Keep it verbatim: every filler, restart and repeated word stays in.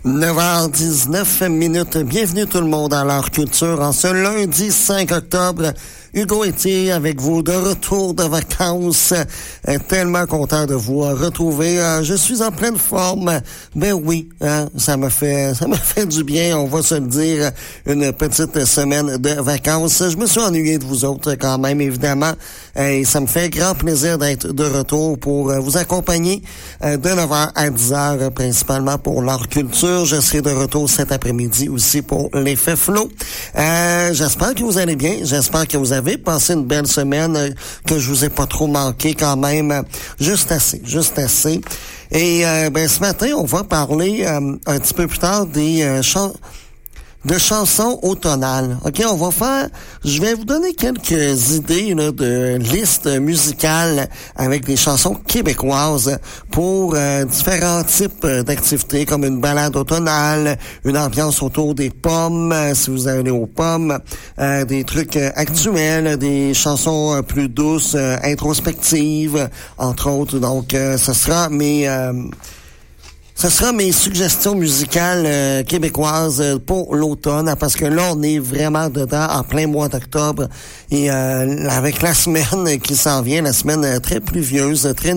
neuf heures dix-neuf minutes. Bienvenue tout le monde à l'Art Culture en ce lundi cinq octobre. Hugo Etier avec vous de retour de vacances. Euh, tellement content de vous retrouver. Euh, je suis en pleine forme. Ben oui, hein, ça me fait ça me fait du bien, on va se le dire. Une petite semaine de vacances. Je me suis ennuyé de vous autres quand même, évidemment. Euh, et ça me fait grand plaisir d'être de retour pour euh, vous accompagner euh, de neuf heures à dix heures, euh, principalement pour l'Art Culture. Je serai de retour cet après-midi aussi pour l'effet flow. Euh, j'espère que vous allez bien. J'espère que vous avez passé une belle semaine, euh, que je vous ai pas trop manqué quand même. Euh, juste assez, juste assez. Et euh, ben ce matin, on va parler euh, un petit peu plus tard des euh, chants de chansons automnales. OK, on va faire, je vais vous donner quelques idées là, de listes musicales avec des chansons québécoises pour euh, différents types d'activités comme une balade automnale, une ambiance autour des pommes, euh, si vous allez aux pommes, euh, des trucs euh, actuels, des chansons euh, plus douces, euh, introspectives, entre autres. Donc, euh, ce sera mes... Euh, Ce sera mes suggestions musicales euh, québécoises euh, pour l'automne, parce que là, on est vraiment dedans en plein mois d'octobre. Et euh, avec la semaine qui s'en vient, la semaine très pluvieuse, très